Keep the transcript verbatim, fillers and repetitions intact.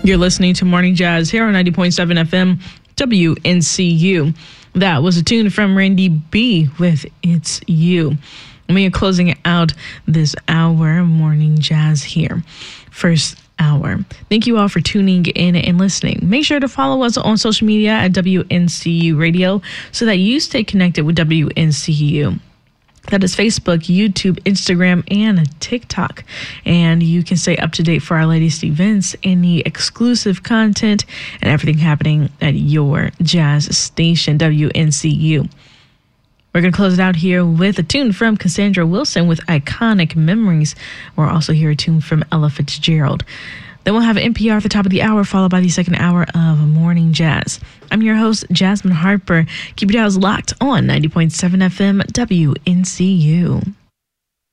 You're listening to Morning Jazz here on ninety point seven F M W N C U. That was a tune from Randy B with It's You. And we are closing out this hour of Morning Jazz here. First hour. Thank you all for tuning in and listening. Make sure to follow us on social media at W N C U Radio so that you stay connected with W N C U. That is Facebook, YouTube, Instagram, and TikTok. And you can stay up to date for our latest events, any exclusive content, and everything happening at your jazz station, W N C U. We're going to close it out here with a tune from Cassandra Wilson with Iconic Memories. We're also hear a tune from Ella Fitzgerald. Then we'll have N P R at the top of the hour, followed by the second hour of Morning Jazz. I'm your host, Jasmine Harper. Keep your dials locked on ninety point seven F M W N C U.